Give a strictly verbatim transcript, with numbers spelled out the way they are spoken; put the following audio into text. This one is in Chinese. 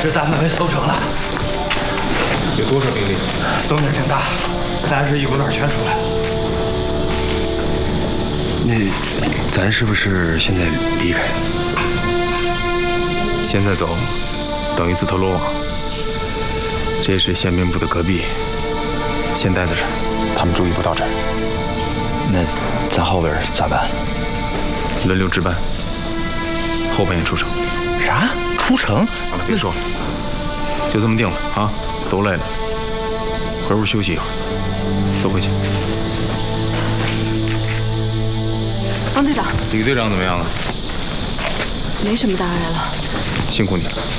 时咱们被搜成了。 有多少兵力？ 动静挺大，暂时一股脑全出来了。 那咱是不是现在离开？ 现在走，等于自投罗网。这是宪兵部的隔壁，先待在这儿，他们注意不到这儿。 那咱后边咋办？ 轮流值班，后半夜出城。 啥？出城？ 好了，别说了，就这么定了啊！都累了，回屋休息一会儿，都回去。 王队长， 李队长怎么样了？ 没什么大碍了。 辛苦你了。